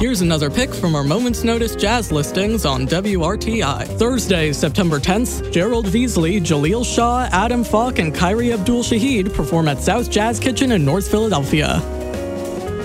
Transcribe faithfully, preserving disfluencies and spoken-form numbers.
Here's another pick from our Moment's Notice jazz listings on W R T I. Thursday, September tenth, Gerald Veasley, Jaleel Shaw, Adam Falk, and Kyrie Abdul-Shahid perform at South Jazz Kitchen in North Philadelphia.